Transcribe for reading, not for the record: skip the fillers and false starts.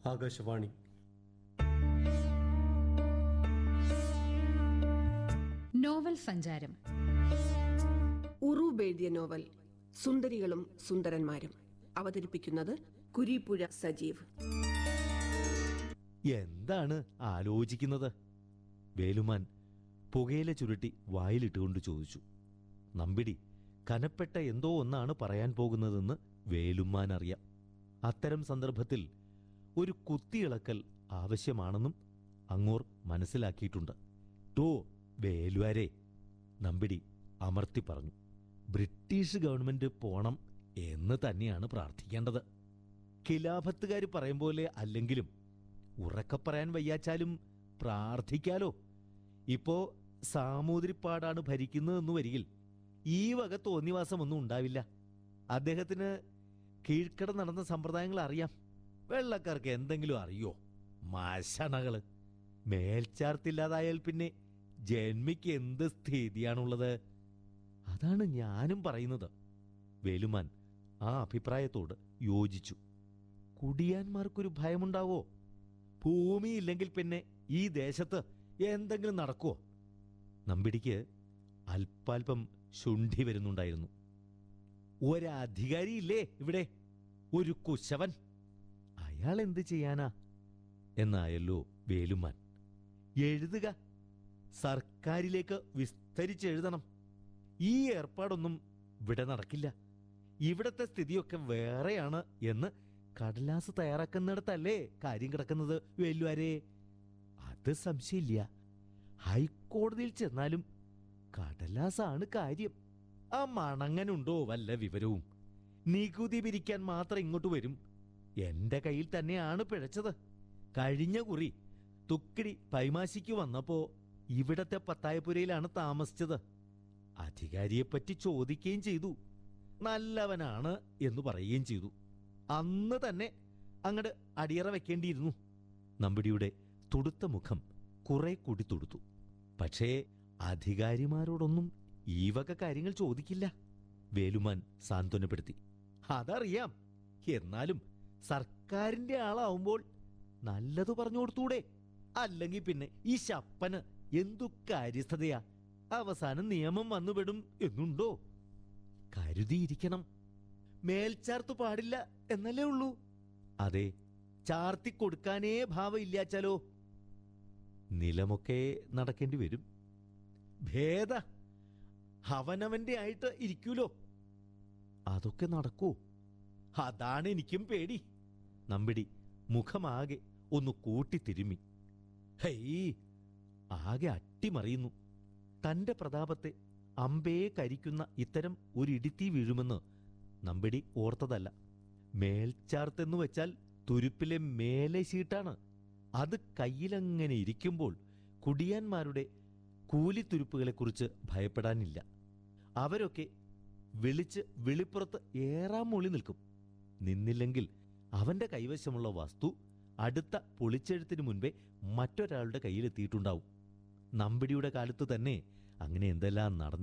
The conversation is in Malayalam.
ആകാശവാണി. നോവൽ സഞ്ചാരം. ഉറൂബ് എഴുതിയ നോവൽ സുന്ദരികളും സുന്ദരന്മാരും. അവതരിപ്പിക്കുന്നത് കുരീപ്പുഴ സജീവ്. എന്താണ് ആലോചിക്കുന്നത്? വേലുമാൻ പുകയില ചുരുട്ടി വായിലിട്ടുകൊണ്ട് ചോദിച്ചു. നമ്പിടി കനപ്പെട്ട എന്തോ ഒന്നാണ് പറയാൻ പോകുന്നതെന്ന് വേലുമാൻ അറിയാം. അത്തരം സന്ദർഭത്തിൽ ഒരു കുത്തിയിളക്കൽ ആവശ്യമാണെന്നും അങ്ങോർ മനസ്സിലാക്കിയിട്ടുണ്ട്. ടോ വേലുവാരെ, നമ്പിടി അമർത്തി പറഞ്ഞു. ബ്രിട്ടീഷ് ഗവൺമെന്റ് പോണം എന്ന് തന്നെയാണ് പ്രാർത്ഥിക്കേണ്ടത്. ഖിലാഫത്തുകാർ പറയും പോലെ അല്ലെങ്കിലും ഉറക്കെ പറയാൻ വയ്യാച്ചാലും പ്രാർത്ഥിക്കാലോ. ഇപ്പോ സാമൂതിരിപ്പാടാണ് ഭരിക്കുന്നതെന്ന് വരികിൽ ഈ വക തോന്നിവാസമൊന്നും ഉണ്ടാവില്ല. അദ്ദേഹത്തിന് കീഴ്ക്കട നടന്ന സമ്പ്രദായങ്ങൾ അറിയാം. വെള്ളക്കാർക്ക് എന്തെങ്കിലും അറിയോ? മാശണകള്. മേൽച്ചാർത്തില്ലാതായാൽ പിന്നെ ജന്മിക്ക് എന്ത് സ്ഥിതിയാണുള്ളത്? അതാണ് ഞാനും പറയുന്നത്. വേലുമാൻ ആ അഭിപ്രായത്തോട് യോജിച്ചു. കുടിയാന്മാർക്കൊരു ഭയമുണ്ടാവോ? ഭൂമിയില്ലെങ്കിൽ പിന്നെ ഈ ദേശത്ത് എന്തെങ്കിലും നടക്കുവോ? നമ്പിടിക്ക് അല്പാൽപം ശുണ്ഠി വരുന്നുണ്ടായിരുന്നു. ഒരധികാരിയില്ലേ ഇവിടെ, ഒരു കുശവൻ. അയാൾ എന്ത് ചെയ്യാനാ എന്നായല്ലോ വേലുമാൻ. എഴുതുക, സർക്കാരിലേക്ക് വിസ്തരിച്ചെഴുതണം. ഈ ഏർപ്പാടൊന്നും ഇവിടെ നടക്കില്ല. ഇവിടത്തെ സ്ഥിതിയൊക്കെ വേറെയാണ് എന്ന് കടലാസ് തയ്യാറാക്കുന്നിടത്തല്ലേ കാര്യം കിടക്കുന്നത് വേലുവാരെ? അത് സംശയമില്ല. ഹൈക്കോടതിയിൽ ചെന്നാലും കടലാസാണ് കാര്യം. ആ മണങ്ങനുണ്ടോ വല്ല വിവരവും? നികുതി പിരിക്കാൻ മാത്രം ഇങ്ങോട്ട് വരും. എന്റെ കയ്യിൽ തന്നെയാണ് പിഴച്ചത്. കഴിഞ്ഞ കുറി തുക്കിടി പൈമാശിക്ക് വന്നപ്പോ ഇവിടത്തെ പത്തായപ്പുരയിലാണ് താമസിച്ചത്. അധികാരിയെപ്പറ്റി ചോദിക്കുകയും ചെയ്തു. നല്ലവനാണ് എന്ന് പറയുകയും ചെയ്തു. അന്ന് തന്നെ അങ്ങട് അടിയറ വെക്കേണ്ടിയിരുന്നു. നമ്പിടിയുടെ തുടുത്ത മുഖം കുറെ കൂടി തുടുത്തു. പക്ഷേ അധികാരിമാരോടൊന്നും ഈ വക കാര്യങ്ങൾ ചോദിക്കില്ല. വേലുമാൻ സാന്ത്വനപ്പെടുത്തി. അതറിയാം. എന്നാലും സർക്കാരിന്റെ ആളാവുമ്പോൾ നല്ലത് പറഞ്ഞു കൊടുത്തൂടെ? അല്ലെങ്കിൽ പിന്നെ ഈ ശപ്പന് എന്തു കാര്യസ്ഥതയാ? അവസാനം നിയമം വന്നുപെടും എന്നുണ്ടോ? കരുതിയിരിക്കണം. മേൽച്ചാർത്തു പാടില്ല എന്നല്ലേ ഉള്ളൂ. അതെ, ചാർത്തി കൊടുക്കാനേ ഭാവമില്ലാച്ചാലോ? നിലമൊക്കെ നടക്കേണ്ടി വരും. ഭേദ അവനവന്റെ ആയിട്ട് ഇരിക്കൂലോ. അതൊക്കെ നടക്കൂ? അതാണ് എനിക്കും പേടി. നമ്പിടി മുഖമാകെ ഒന്ന് കൂട്ടിത്തിരുമ്മി. ഹെയ്, ആകെ അട്ടിമറിയുന്നു. തന്റെ പ്രതാപത്തെ അമ്പേ കരിക്കുന്ന ഇത്തരം ഒരിടിത്തി വീഴുമെന്ന് നമ്പിടി ഓർത്തതല്ല. മേൽച്ചാർത്തെന്നു വെച്ചാൽ തുരുപ്പിലെ മേലെ ശീട്ടാണ്. അത് കയ്യിലങ്ങനെ ഇരിക്കുമ്പോൾ കുടിയാന്മാരുടെ കൂലിത്തുരുപ്പുകളെക്കുറിച്ച് ഭയപ്പെടാനില്ല. അവരൊക്കെ വിളിച്ച് വിളിപ്പുറത്ത് ഏറാമൂളി നിൽക്കും. നിന്നില്ലെങ്കിൽ അവന്റെ കൈവശമുള്ള വസ്തു അടുത്ത പൊളിച്ചെഴുത്തിന് മുൻപേ മറ്റൊരാളുടെ കയ്യിലെത്തിയിട്ടുണ്ടാവും. നമ്പിടിയുടെ കാലത്ത് തന്നെ അങ്ങനെ എന്തെല്ലാം നടന്നു.